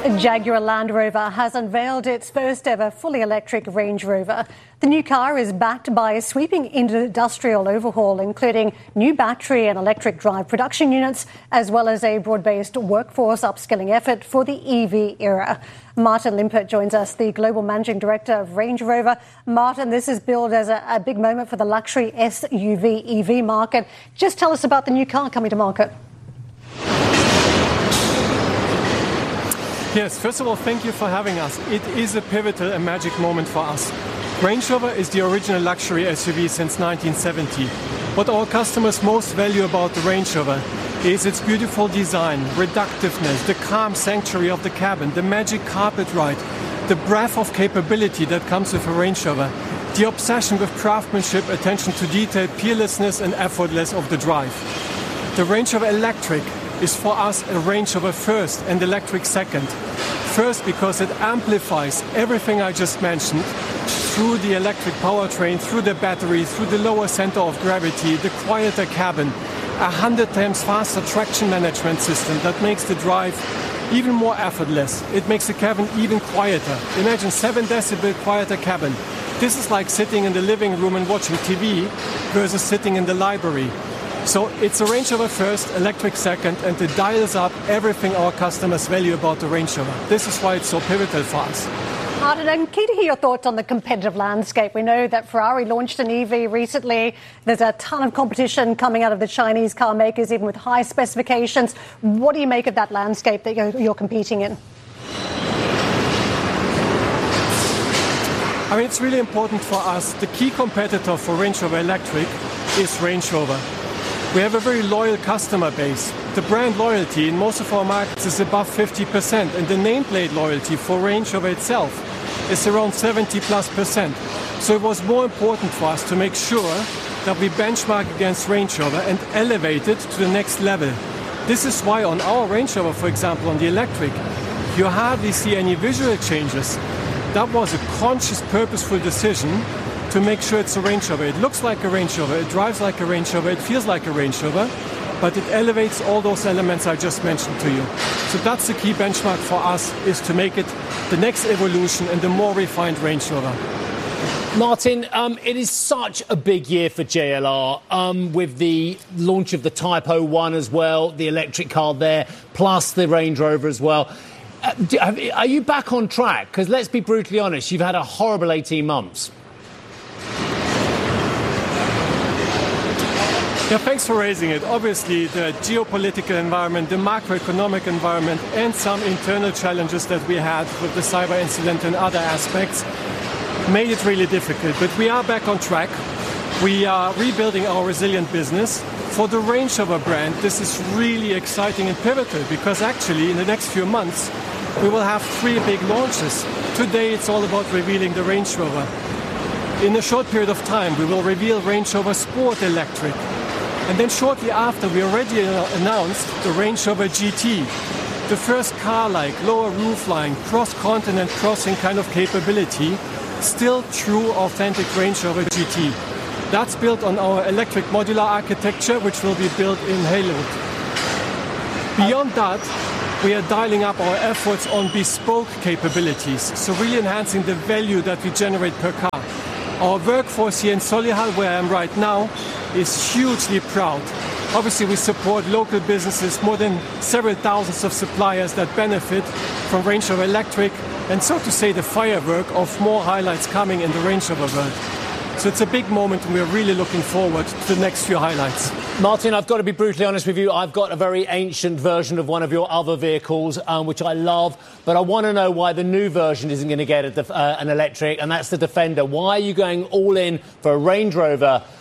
Jaguar Land Rover has unveiled its first ever fully electric Range Rover. The new car is backed by a sweeping industrial overhaul, including new battery and electric drive production units, as well as a broad-based workforce upskilling effort for the EV era. Martin Limpert joins us, the Global Managing Director of Range Rover. Martin, this is billed as a big moment for the luxury SUV EV market. Just tell us about the new car coming to market. Yes, first of all, thank you for having us. It is a pivotal and magic moment for us. Range Rover is the original luxury SUV since 1970. What our customers most value about the Range Rover is its beautiful design, reductiveness, the calm sanctuary of the cabin, the magic carpet ride, the breadth of capability that comes with a Range Rover, the obsession with craftsmanship, attention to detail, peerlessness and effortless of the drive. The Range Rover Electric is for us a Range Rover first and electric second. First because it amplifies everything I just mentioned through the electric powertrain, through the battery, through the lower center of gravity, the quieter cabin, 100 times faster traction management system that makes the drive even more effortless. It makes the cabin even quieter. Imagine 7 decibel quieter cabin. This is like sitting in the living room and watching TV versus sitting in the library. So it's a Range Rover first, electric second, and it dials up everything our customers value about the Range Rover. This is why it's so pivotal for us. Martin, I'm keen to hear your thoughts on the competitive landscape. We know that Ferrari launched an EV recently. There's a ton of competition coming out of the Chinese car makers, even with high specifications. What do you make of that landscape that you're competing in? I mean, it's really important for us. The key competitor for Range Rover Electric is Range Rover. We have a very loyal customer base. The brand loyalty in most of our markets is above 50%, and the nameplate loyalty for Range Rover itself is around 70+%. So it was more important for us to make sure that we benchmark against Range Rover and elevate it to the next level. This is why on our Range Rover, for example, on the electric, you hardly see any visual changes. That was a conscious, purposeful decision to make sure it's a Range Rover. It looks like a Range Rover, it drives like a Range Rover, it feels like a Range Rover, but it elevates all those elements I just mentioned to you. So that's the key benchmark for us, is to make it the next evolution and the more refined Range Rover. Martin, it is such a big year for JLR, with the launch of the Type 01 as well, the electric car there, plus the Range Rover as well. Are you back on track? Because let's be brutally honest, you've had a horrible 18 months. Yeah, thanks for raising it. Obviously, the geopolitical environment, the macroeconomic environment, and some internal challenges that we had with the cyber incident and other aspects made it really difficult. But we are back on track. We are rebuilding our resilient business. For the Range Rover brand, this is really exciting and pivotal because actually in the next few months, we will have 3 big launches. Today, it's all about revealing the Range Rover. In a short period of time, we will reveal Range Rover Sport Electric. And then shortly after, we already announced the Range Rover GT, the first car-like, lower roofline, cross-continent crossing kind of capability, still true, authentic Range Rover GT. That's built on our electric modular architecture, which will be built in Haywood. Beyond that, we are dialing up our efforts on bespoke capabilities, so really enhancing the value that we generate per car. Our workforce here in Solihull, where I am right now, is hugely proud. Obviously, we support local businesses, more than several thousands of suppliers that benefit from Range Rover Electric, and so to say, the firework of more highlights coming in the Range Rover world. So it's a big moment, and we're really looking forward to the next few highlights. Martin, I've got to be brutally honest with you. I've got a very ancient version of one of your other vehicles, which I love, but I want to know why the new version isn't going to get an electric, and that's the Defender. Why are you going all in for a Range Rover